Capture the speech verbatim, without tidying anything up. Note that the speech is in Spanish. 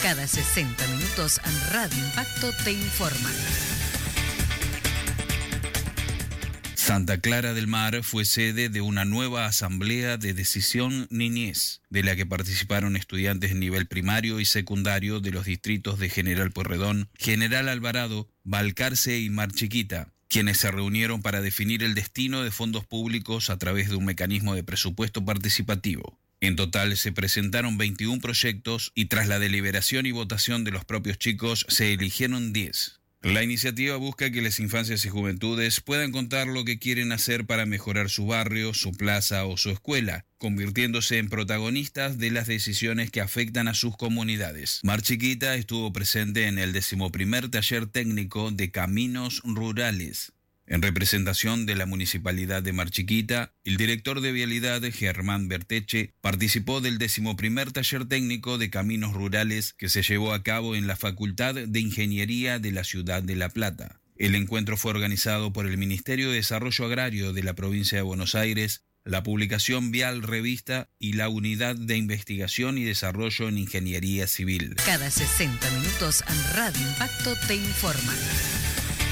Cada sesenta minutos Radio Impacto te informa. Santa Clara del Mar fue sede de una nueva asamblea de decisión niñez, de la que participaron estudiantes de nivel primario y secundario de los distritos de General Pueyrredón, General Alvarado, Balcarce y Mar Chiquita, quienes se reunieron para definir el destino de fondos públicos a través de un mecanismo de presupuesto participativo. En total se presentaron veintiún proyectos y tras la deliberación y votación de los propios chicos se eligieron diez. La iniciativa busca que las infancias y juventudes puedan contar lo que quieren hacer para mejorar su barrio, su plaza o su escuela, convirtiéndose en protagonistas de las decisiones que afectan a sus comunidades. Mar Chiquita estuvo presente en el decimoprimer taller técnico de Caminos Rurales. En representación de la Municipalidad de Mar Chiquita, el director de Vialidad, Germán Berteche, participó del decimoprimer taller técnico de Caminos Rurales que se llevó a cabo en la Facultad de Ingeniería de la Ciudad de La Plata. El encuentro fue organizado por el Ministerio de Desarrollo Agrario de la provincia de Buenos Aires, la publicación Vial Revista y la Unidad de Investigación y Desarrollo en Ingeniería Civil. Cada sesenta minutos Radio Impacto te informa.